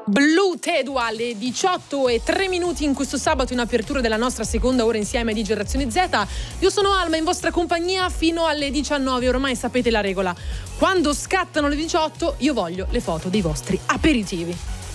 Blue Tedu alle 18:03 in questo sabato, in apertura della nostra seconda ora insieme di Generazione Z. Io sono Alma, in vostra compagnia fino alle 19. Ormai sapete la regola: quando scattano le 18 io voglio le foto dei vostri aperitivi.